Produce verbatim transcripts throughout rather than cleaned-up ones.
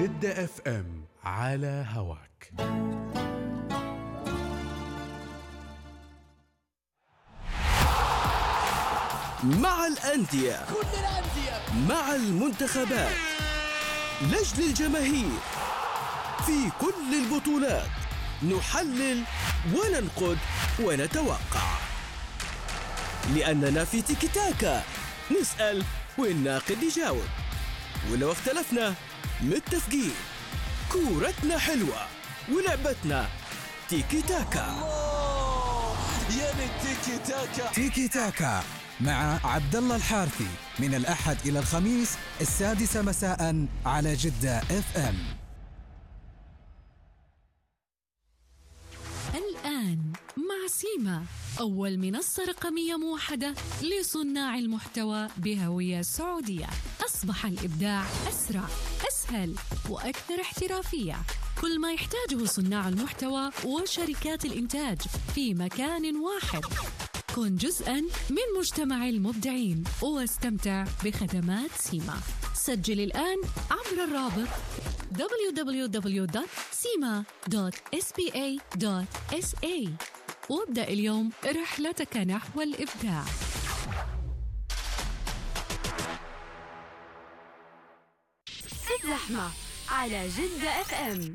جدة اف ام على هواك. مع الأندية، كل الأندية، مع المنتخبات، لجل الجماهير، في كل البطولات نحلل وننقد ونتوقع، لأننا في تيكي تاكا نسأل والناقد يجاوب، ولو اختلفنا متفقين. كورتنا حلوة ولعبتنا تيكي تاكا. الله يا تيكي تاكا. تيكي تاكا مع عبد الله الحارثي من الأحد إلى الخميس السادسة مساء على جدة اف ام. الآن مع سيما، أول منصة رقمية موحدة لصناع المحتوى بهوية سعودية. أصبح الإبداع أسرع، أسهل وأكثر احترافية. كل ما يحتاجه صناع المحتوى وشركات الإنتاج في مكان واحد. كن جزءاً من مجتمع المبدعين واستمتع بخدمات سيما. سجل الآن عبر الرابط دبليو دبليو دبليو دوت سيما دوت إس بي إيه دوت إس إيه وابدأ اليوم رحلتك نحو الإبداع. الزحمة على جدة اف ام.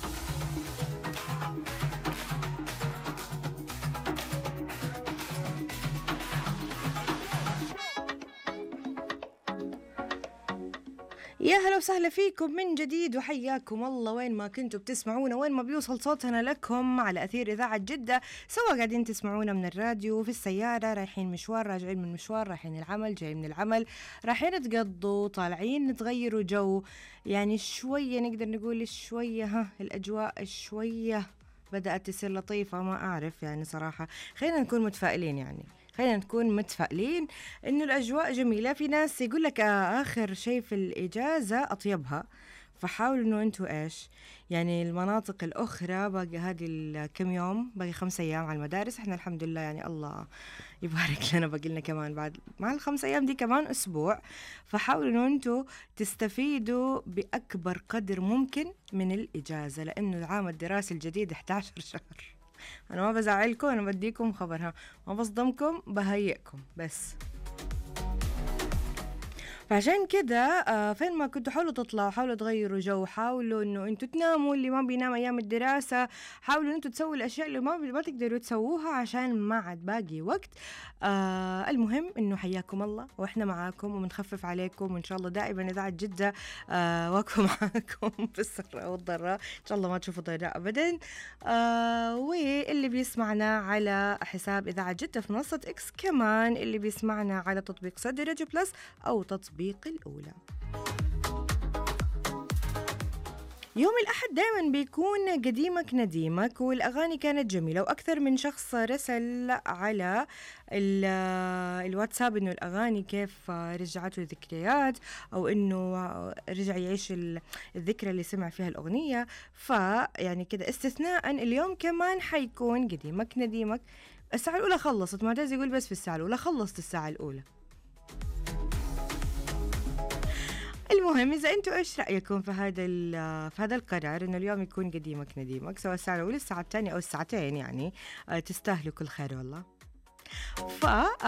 يا هلا وسهلا فيكم من جديد وحياكم الله وين ما كنتوا بتسمعونا، وين ما بيوصل صوتنا لكم على أثير إذاعة جدة، سواء قاعدين تسمعونا من الراديو، في السيارة، رايحين مشوار، راجعين من مشوار، رايحين العمل، جاي من العمل، رايحين تقضوا، طالعين نتغيروا جو. يعني شوية نقدر نقول شوية ها الأجواء شوية بدأت تصير لطيفة، ما أعرف يعني صراحة. خلينا نكون متفائلين، يعني خلينا نكون متفائلين إنه الأجواء جميلة. في ناس يقول لك آخر شيء في الإجازة أطيبها، فحاولوا إنه أنتوا إيش يعني المناطق الأخرى باقي هذه الكم يوم، باقي خمس أيام على المدارس. إحنا الحمد لله يعني الله يبارك لنا باقي لنا كمان بعد مع الخمس أيام دي كمان أسبوع. فحاولوا إنه أنتوا تستفيدوا بأكبر قدر ممكن من الإجازة، لأنه العام الدراسي الجديد إحدى عشر شهر. أنا ما بزعلكم، أنا بديكم خبرها، ما بصدمكم، بهيئكم بس. فعشان كده آه فين ما كنتوا حاولوا تطلعوا، حاولوا تغيروا جو، حاولوا انه انتوا تناموا اللي ما بينام ايام الدراسة، حاولوا انتوا تسووا الاشياء اللي ما ما تقدروا تسووها عشان ما عاد باقي وقت. آه المهم انه حياكم الله واحنا معاكم ومنخفف عليكم، وان شاء الله دائما اذاعة جدة آه واقفة معاكم في السراء والضراء، ان شاء الله ما تشوفوا ضياء ابدا. آه واللي بيسمعنا على حساب اذاعة جدة في منصة اكس، كمان اللي بيسمعنا على تطبيق صدى راديو بلس او تطبيق الأولى. يوم الأحد دائما بيكون قديمك نديمك، والأغاني كانت جميلة، وأكثر من شخص رسل على الواتساب إنه الأغاني كيف رجعته ذكريات، أو إنه رجع يعيش الذكرى اللي سمع فيها الأغنية. فيعني كده استثناء اليوم كمان حيكون قديمك نديمك. الساعة الأولى خلصت، معتز يقول بس في الساعة الأولى خلصت الساعة الأولى. المهم إذا أنتوا إيش رأيكم في هذا في هذا القرار إنه اليوم يكون قديمك نديمك، سواء الساعة الأولى الساعة الثانية أو الساعتين، يعني تستاهلوا كل خير والله. ف